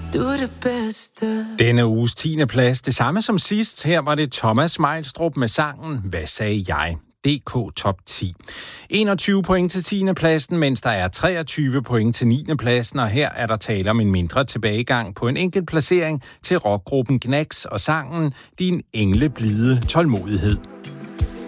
Du er det bedste. Denne uges 10. plads, det samme som sidst. Her var det Thomas Meilstrup med sangen Hvad sagde jeg? DK Top 10. 21 point til 10. pladsen, mens der er 23 point til 9. pladsen, og her er der tale om en mindre tilbagegang på en enkelt placering til rockgruppen Gnags og sangen Din engleblide tålmodighed.